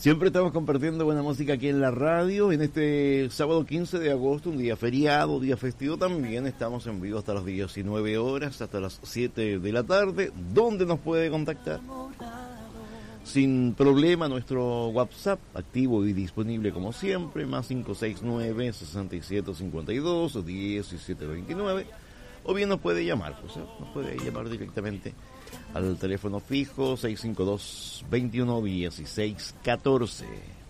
Siempre estamos compartiendo buena música aquí en la radio. En este sábado 15 de agosto, un día feriado, día festivo también. Estamos en vivo hasta las 19 horas, hasta las 7 de la tarde. ¿Dónde nos puede contactar? Sin problema, nuestro WhatsApp activo y disponible como siempre, más 569-6752-1729. O bien nos puede llamar, pues, nos puede llamar directamente al teléfono fijo 652-211614.